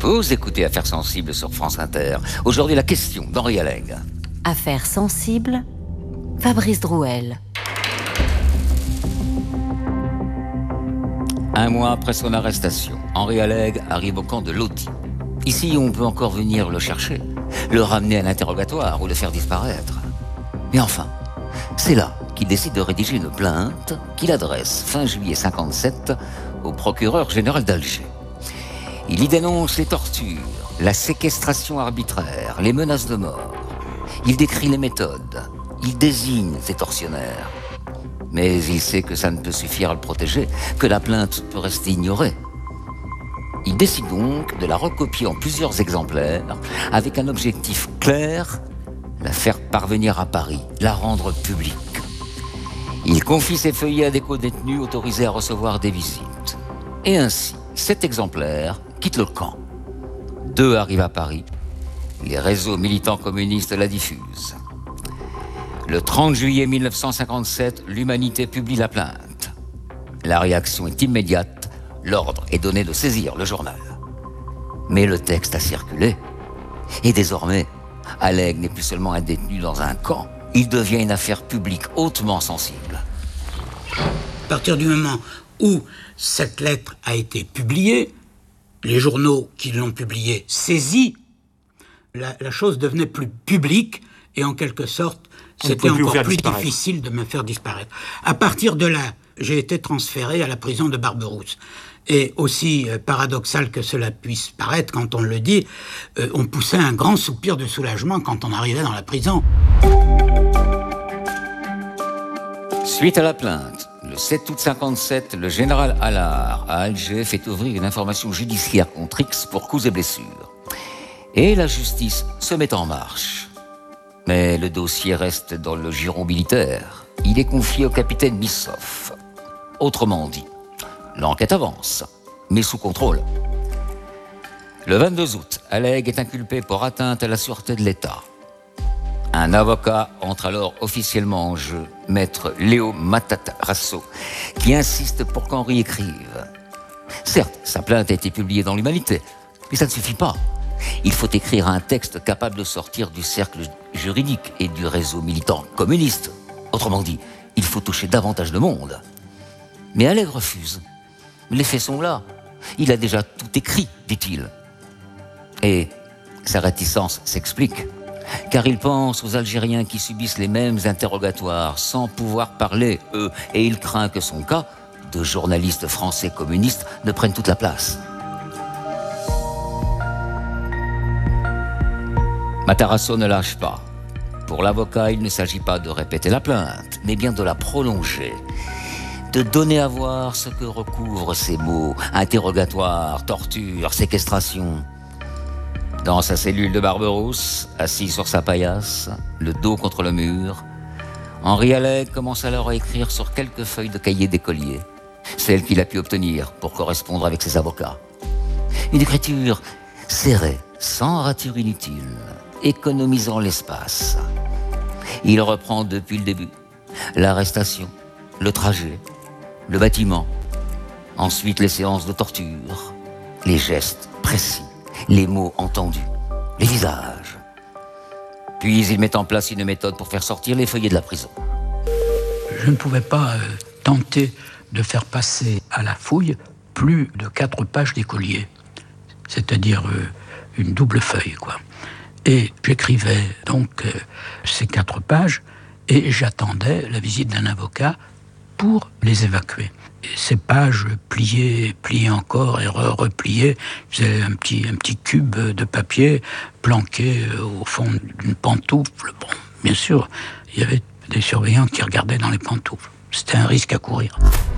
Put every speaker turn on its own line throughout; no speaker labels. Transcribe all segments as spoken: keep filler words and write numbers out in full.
Vous écoutez Affaires sensibles sur France Inter. Aujourd'hui, la question d'Henri Alleg.
Affaires sensibles, Fabrice Drouel.
Un mois après son arrestation, Henri Alleg arrive au camp de Loti. Ici, on peut encore venir le chercher, le ramener à l'interrogatoire ou le faire disparaître. Mais enfin, c'est là qu'il décide de rédiger une plainte qu'il adresse fin juillet cinquante-sept au procureur général d'Alger. Il y dénonce les tortures, la séquestration arbitraire, les menaces de mort. Il décrit les méthodes, il désigne ses tortionnaires. Mais il sait que ça ne peut suffire à le protéger, que la plainte peut rester ignorée. Il décide donc de la recopier en plusieurs exemplaires, avec un objectif clair, la faire parvenir à Paris, la rendre publique. Il confie ses feuillets à des co-détenus autorisés à recevoir des visites. Et ainsi, sept exemplaires quittent le camp. Deux arrivent à Paris. Les réseaux militants communistes la diffusent. Le trente juillet mille neuf cent cinquante-sept, l'Humanité publie la plainte. La réaction est immédiate. L'ordre est donné de saisir le journal. Mais le texte a circulé. Et désormais, Alleg n'est plus seulement un détenu dans un camp. Il devient une affaire publique hautement sensible.
À partir du moment où cette lettre a été publiée, les journaux qui l'ont publiée saisis, la, la chose devenait plus publique et en quelque sorte, c'était encore plus difficile de me faire disparaître. À partir de là, j'ai été transféré à la prison de Barberousse. Et aussi euh, paradoxal que cela puisse paraître quand on le dit, euh, on poussait un grand soupir de soulagement quand on arrivait dans la prison.
Suite à la plainte, le sept août cinquante-sept, le général Allard à Alger fait ouvrir une information judiciaire contre X pour coups et blessures. Et la justice se met en marche. Mais le dossier reste dans le giron militaire. Il est confié au capitaine Missoff. Autrement dit, l'enquête avance, mais sous contrôle. Le vingt-deux août, Alleg est inculpé pour atteinte à la sûreté de l'État. Un avocat entre alors officiellement en jeu, maître Léo Matarazzo, qui insiste pour qu'Henri écrive. Certes, sa plainte a été publiée dans l'Humanité, mais ça ne suffit pas. Il faut écrire un texte capable de sortir du cercle juridique et du réseau militant communiste. Autrement dit, il faut toucher davantage de monde. Mais Alleg refuse. Les faits sont là. Il a déjà tout écrit, dit-il. Et sa réticence s'explique, car il pense aux Algériens qui subissent les mêmes interrogatoires sans pouvoir parler, eux, et il craint que son cas, de journaliste français communiste, ne prenne toute la place. Matarazzo ne lâche pas. Pour l'avocat, il ne s'agit pas de répéter la plainte, mais bien de la prolonger, de donner à voir ce que recouvrent ces mots, interrogatoire, torture, séquestration. Dans sa cellule de Barberousse, assis sur sa paillasse, le dos contre le mur, Henri Alleg commence alors à écrire sur quelques feuilles de cahier d'écolier, celles qu'il a pu obtenir pour correspondre avec ses avocats. Une écriture serrée, sans rature inutile, économisant l'espace. Il reprend depuis le début l'arrestation, le trajet, le bâtiment, ensuite les séances de torture, les gestes précis, les mots entendus, les visages. Puis il met en place une méthode pour faire sortir les feuillets de la prison.
Je ne pouvais pas euh, tenter de faire passer à la fouille plus de quatre pages d'écolier, c'est-à-dire euh, une double feuille, quoi. Et j'écrivais donc euh, ces quatre pages et j'attendais la visite d'un avocat pour les évacuer. Et ces pages pliées, pliées encore et repliées, c'est un petit, un petit cube de papier planqué au fond d'une pantoufle. Bon, bien sûr, il y avait des surveillants qui regardaient dans les pantoufles. C'était un risque à courir.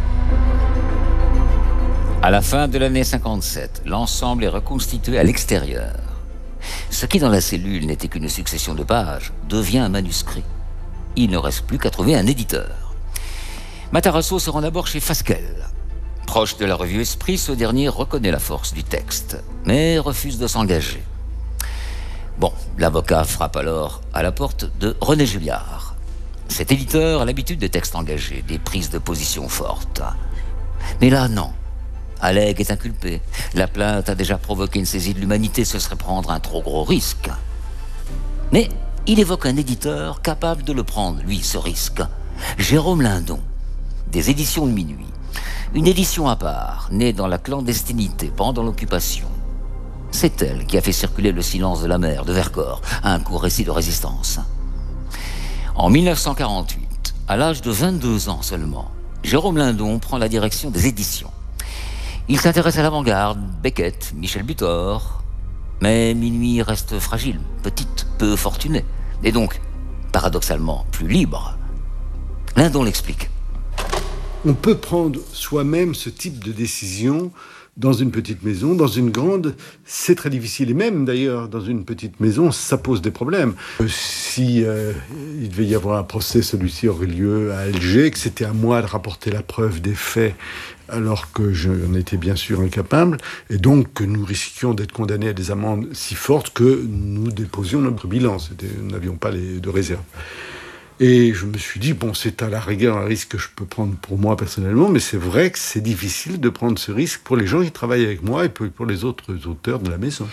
À la fin de l'année cinquante-sept, l'ensemble est reconstitué à l'extérieur. Ce qui, dans la cellule, n'était qu'une succession de pages, devient un manuscrit. Il ne reste plus qu'à trouver un éditeur. Matarazzo se rend d'abord chez Fasquelle. Proche de la revue Esprit, ce dernier reconnaît la force du texte, mais refuse de s'engager. Bon, l'avocat frappe alors à la porte de René Julliard. Cet éditeur a l'habitude des textes engagés, des prises de position fortes. Mais là, non. Alleg est inculpé. La plainte a déjà provoqué une saisie de l'humanité, ce serait prendre un trop gros risque. Mais il évoque un éditeur capable de le prendre, lui, ce risque. Jérôme Lindon, des éditions de Minuit. Une édition à part, née dans la clandestinité pendant l'occupation. C'est elle qui a fait circuler Le silence de la mer de Vercors, un court récit de résistance. En mille neuf cent quarante-huit, à l'âge de vingt-deux ans seulement, Jérôme Lindon prend la direction des éditions. Il s'intéresse à l'avant-garde, Beckett, Michel Butor, mais Minuit reste fragile, petite, peu fortunée, et donc, paradoxalement, plus libre. Lindon l'explique.
On peut prendre soi-même ce type de décision dans une petite maison. Dans une grande, c'est très difficile. Et même, d'ailleurs, dans une petite maison, ça pose des problèmes. Si euh, il devait y avoir un procès, celui-ci aurait lieu à Alger, que c'était à moi de rapporter la preuve des faits, alors que j'en étais bien sûr incapable, et donc que nous risquions d'être condamnés à des amendes si fortes que nous déposions notre bilan. C'était, nous n'avions pas les, de réserve. Et je me suis dit, bon, c'est à la rigueur un risque que je peux prendre pour moi personnellement, mais c'est vrai que c'est difficile de prendre ce risque pour les gens qui travaillent avec moi et pour les autres auteurs de la maison.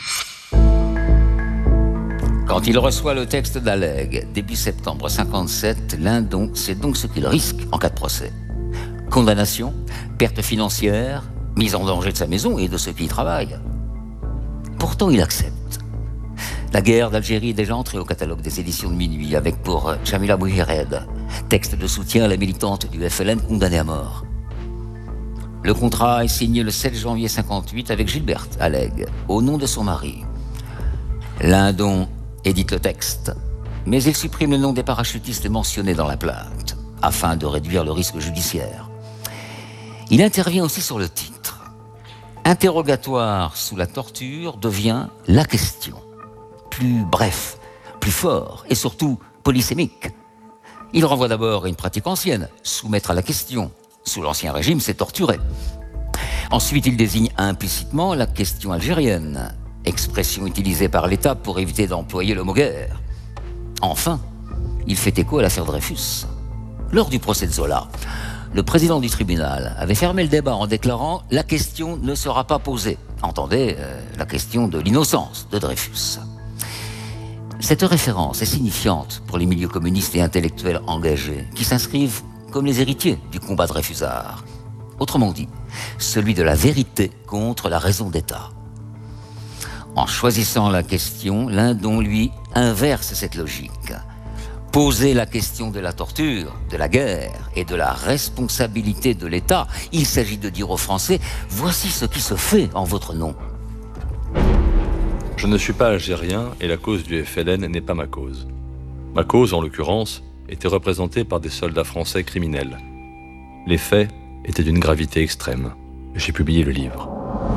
Quand il reçoit le texte d'Alleg, début septembre cinquante-sept, Lindon sait donc ce qu'il risque en cas de procès. Condamnation, perte financière, mise en danger de sa maison et de ceux qui y travaillent. Pourtant, il accepte. La guerre d'Algérie est déjà entrée au catalogue des éditions de Minuit, avec pour Jamila Bouhired, texte de soutien à la militante du F L N condamnée à mort. Le contrat est signé le sept janvier cinquante-huit avec Gilberte Alleg, au nom de son mari. Lindon édite le texte, mais il supprime le nom des parachutistes mentionnés dans la plainte, afin de réduire le risque judiciaire. Il intervient aussi sur le titre. Interrogatoire sous la torture devient la question. Plus bref, plus fort et surtout polysémique. Il renvoie d'abord à une pratique ancienne, soumettre à la question. Sous l'Ancien Régime, c'est torturer. Ensuite, il désigne implicitement la question algérienne, expression utilisée par l'État pour éviter d'employer le mot guerre. Enfin, il fait écho à l'affaire Dreyfus. Lors du procès de Zola, le président du tribunal avait fermé le débat en déclarant « La question ne sera pas posée ». Entendez, euh, la question de l'innocence de Dreyfus. Cette référence est signifiante pour les milieux communistes et intellectuels engagés, qui s'inscrivent comme les héritiers du combat dreyfusard. Autrement dit, celui de la vérité contre la raison d'État. En choisissant la question, Lindon, lui, inverse cette logique. Poser la question de la torture, de la guerre et de la responsabilité de l'État, il s'agit de dire aux Français « Voici ce qui se fait en votre nom ».
Je ne suis pas algérien et la cause du F L N n'est pas ma cause. Ma cause, en l'occurrence, était représentée par des soldats français criminels. Les faits étaient d'une gravité extrême. J'ai publié le livre.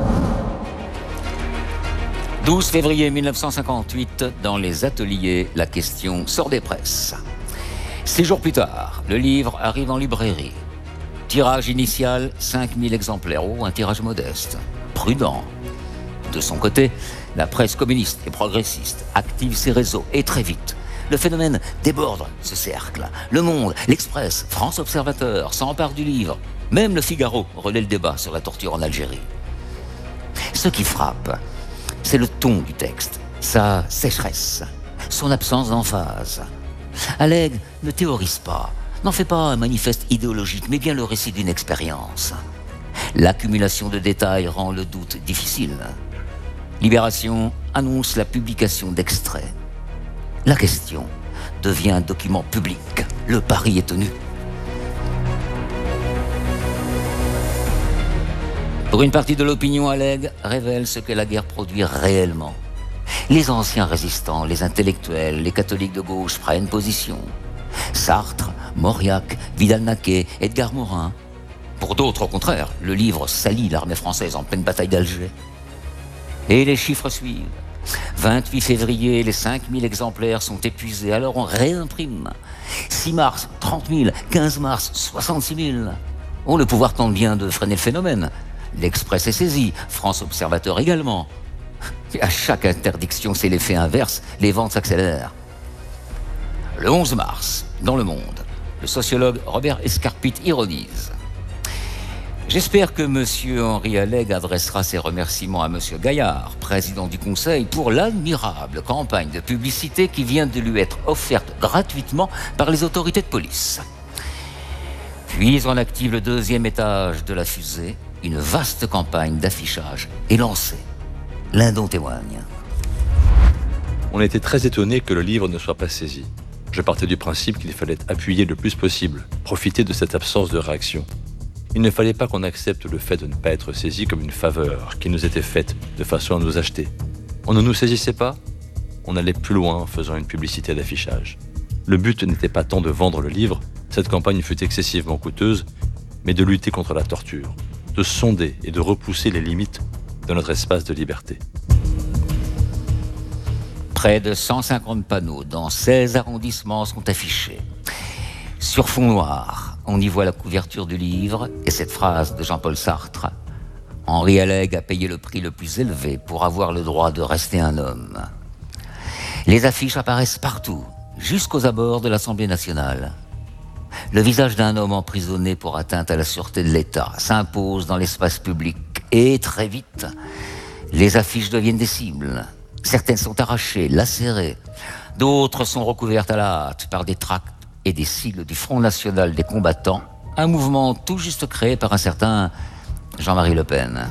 douze février mille neuf cent cinquante-huit, dans les ateliers, la question sort des presses. Six jours plus tard, le livre arrive en librairie. Tirage initial, cinq mille exemplaires. Oh, un tirage modeste, prudent. De son côté, la presse communiste et progressiste active ses réseaux et très vite, le phénomène déborde ce cercle. Le Monde, l'Express, France Observateur s'emparent du livre. Même le Figaro relaie le débat sur la torture en Algérie. Ce qui frappe, c'est le ton du texte, sa sécheresse, son absence d'emphase. Alleg ne théorise pas, n'en fait pas un manifeste idéologique, mais bien le récit d'une expérience. L'accumulation de détails rend le doute difficile. Libération annonce la publication d'extraits. La question devient un document public. Le pari est tenu. Pour une partie de l'opinion, Alleg révèle ce que la guerre produit réellement. Les anciens résistants, les intellectuels, les catholiques de gauche prennent position. Sartre, Mauriac, Vidal-Naquet, Edgar Morin. Pour d'autres, au contraire, le livre salit l'armée française en pleine bataille d'Alger. Et les chiffres suivent. vingt-huit février, les cinq mille exemplaires sont épuisés, alors on réimprime. six mars, trente mille. quinze mars, soixante-six mille. Oh, le pouvoir tente bien de freiner le phénomène. L'Express est saisi, France Observateur également. Et à chaque interdiction, c'est l'effet inverse, les ventes s'accélèrent. Le onze mars, dans Le Monde, le sociologue Robert Escarpit ironise. J'espère que M. Henri Alleg adressera ses remerciements à M. Gaillard, président du Conseil, pour l'admirable campagne de publicité qui vient de lui être offerte gratuitement par les autorités de police. Puis on active le deuxième étage de la fusée. Une vaste campagne d'affichage est lancée. Lindon témoigne.
On était très étonnés que le livre ne soit pas saisi. Je partais du principe qu'il fallait appuyer le plus possible, profiter de cette absence de réaction. Il ne fallait pas qu'on accepte le fait de ne pas être saisi comme une faveur qui nous était faite de façon à nous acheter. On ne nous saisissait pas, on allait plus loin en faisant une publicité d'affichage. Le but n'était pas tant de vendre le livre, cette campagne fut excessivement coûteuse, mais de lutter contre la torture, de sonder et de repousser les limites de notre espace de liberté.
Près de cent cinquante panneaux dans seize arrondissements sont affichés. Sur fond noir, on y voit la couverture du livre et cette phrase de Jean-Paul Sartre. Henri Alleg a payé le prix le plus élevé pour avoir le droit de rester un homme. Les affiches apparaissent partout, jusqu'aux abords de l'Assemblée nationale. Le visage d'un homme emprisonné pour atteinte à la sûreté de l'État s'impose dans l'espace public et très vite, les affiches deviennent des cibles. Certaines sont arrachées, lacérées. D'autres sont recouvertes à la hâte par des tracts et des sigles du Front National des Combattants, un mouvement tout juste créé par un certain Jean-Marie Le Pen.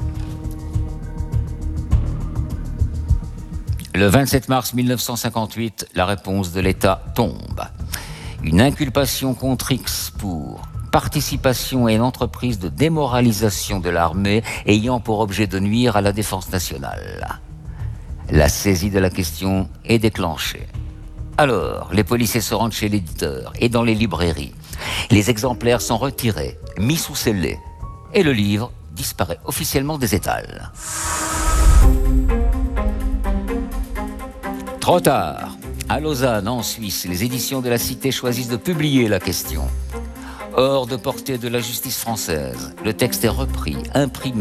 Le vingt-sept mars mille neuf cent cinquante-huit, la réponse de l'État tombe. Une inculpation contre X pour participation à une entreprise de démoralisation de l'armée ayant pour objet de nuire à la défense nationale. La saisie de la question est déclenchée. Alors, les policiers se rendent chez l'éditeur et dans les librairies. Les exemplaires sont retirés, mis sous scellé, et le livre disparaît officiellement des étals. Trop tard. À Lausanne, en Suisse, les éditions de la Cité choisissent de publier la question. Hors de portée de la justice française, le texte est repris, imprimé